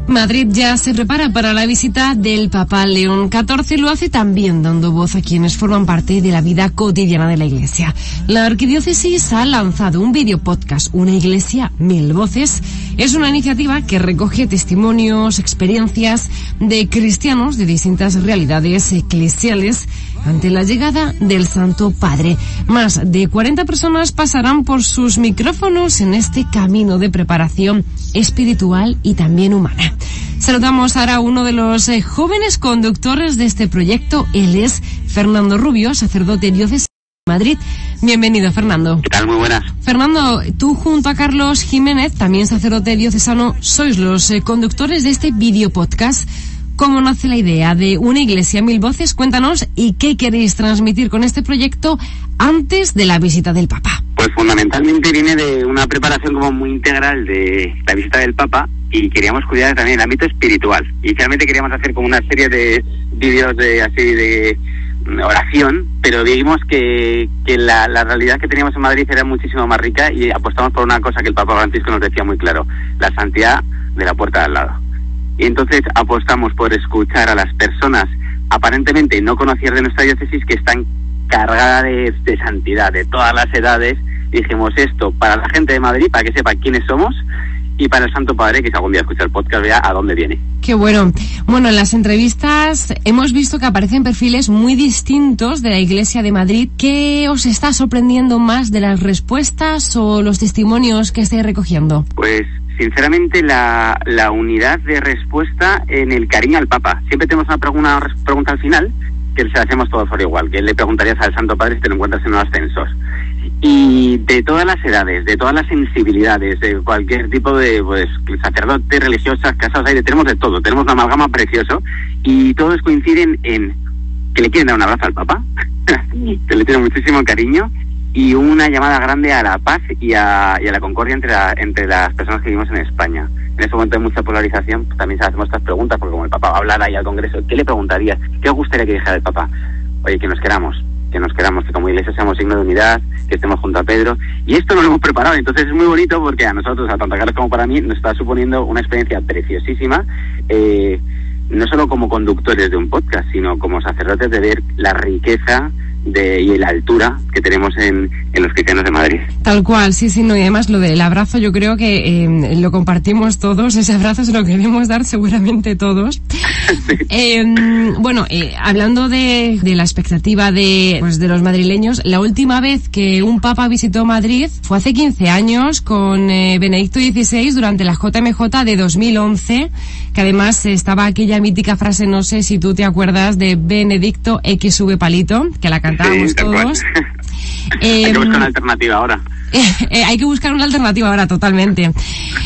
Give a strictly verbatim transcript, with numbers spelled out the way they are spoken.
Madrid ya se prepara para la visita del Papa León catorce. Lo hace también dando voz a quienes forman parte de la vida cotidiana de la Iglesia. La Arquidiócesis ha lanzado un video podcast, Una Iglesia, Mil Voces. Es una iniciativa que recoge testimonios, experiencias de cristianos de distintas realidades eclesiales ante la llegada del Santo Padre. Más de cuarenta personas pasarán por sus micrófonos en este camino de preparación espiritual y también humana. Saludamos ahora a uno de los eh, jóvenes conductores de este proyecto. Él es Fernando Rubio, sacerdote diocesano de Madrid. Bienvenido, Fernando. ¿Qué tal? Muy buenas. Fernando, tú junto a Carlos Jiménez, también sacerdote diocesano, sois los eh, conductores de este video podcast. ¿Cómo nace la idea de Una Iglesia, Mil Voces? Cuéntanos, ¿y qué queréis transmitir con este proyecto antes de la visita del Papa? Pues fundamentalmente viene de una preparación como muy integral de la visita del Papa, y queríamos cuidar también el ámbito espiritual. Inicialmente queríamos hacer como una serie de vídeos de así de oración, pero vimos que, que la, la realidad que teníamos en Madrid era muchísimo más rica, y apostamos por una cosa que el Papa Francisco nos decía muy claro: la santidad de la puerta de al lado. Y entonces apostamos por escuchar a las personas aparentemente no conocidas de nuestra diócesis, que están cargadas de, de santidad, de todas las edades. Y dijimos esto para la gente de Madrid, para que sepa quiénes somos, y para el Santo Padre, que si algún día escucha el podcast vea a dónde viene. Qué bueno. Bueno, en las entrevistas hemos visto que aparecen perfiles muy distintos de la Iglesia de Madrid. ¿Qué os está sorprendiendo más de las respuestas o los testimonios que estáis recogiendo? Pues sinceramente la, la unidad de respuesta en el cariño al Papa. Siempre tenemos una pregunta, una pregunta al final que se la hacemos todos por igual, que le preguntarías al Santo Padre si te lo encuentras en un ascensor. Y de todas las edades, de todas las sensibilidades, de cualquier tipo de pues sacerdotes, religiosas, casados, hay, tenemos de todo, tenemos una amalgama precioso, y todos coinciden en que le quieren dar un abrazo al Papa, que le tienen muchísimo cariño, y una llamada grande a la paz y a, y a la concordia entre, la, entre las personas que vivimos en España. En este momento hay mucha polarización, pues también hacemos estas preguntas, porque como el Papa va a hablar ahí al Congreso, ¿qué le preguntarías? ¿Qué os gustaría que dijera el Papa? Oye, que nos queramos, que nos queramos, que como Iglesia seamos signo de unidad, que estemos junto a Pedro. Y esto no lo hemos preparado, entonces es muy bonito, porque a nosotros, a tanto a Carlos como para mí, nos está suponiendo una experiencia preciosísima, eh, no solo como conductores de un podcast, sino como sacerdotes, de ver la riqueza de y la altura que tenemos en, en los cristianos de Madrid. Tal cual, sí, sí, no, y además lo del abrazo yo creo que eh, lo compartimos todos, ese abrazo se lo queremos dar seguramente todos. Sí. Eh, bueno, eh, hablando de, de la expectativa de, pues, de los madrileños, la última vez que un papa visitó Madrid fue hace quince años con eh, Benedicto dieciséis durante la J M J de dos mil once, que además estaba aquella mítica frase, no sé si tú te acuerdas, de Benedicto X V Palito, que la cantábamos sí, todos. Eh, hay que buscar una alternativa ahora. Eh, eh, hay que buscar una alternativa ahora, totalmente.